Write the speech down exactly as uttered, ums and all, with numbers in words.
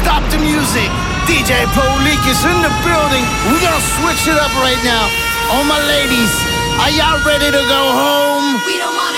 stop the music. D J Polik is in the building. We're gonna switch it up right now. All my ladies, are y'all ready to go home? We don't wanna